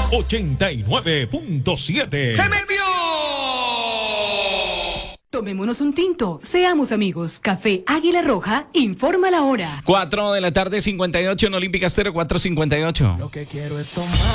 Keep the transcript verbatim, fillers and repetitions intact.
ochenta y nueve punto siete. ¡Se me vio! Tomémonos un tinto, seamos amigos. Café Águila Roja, informa la hora. cuatro de la tarde, cincuenta y ocho en Olímpica Estéreo, cuatro cincuenta y ocho. Lo que quiero es tomar.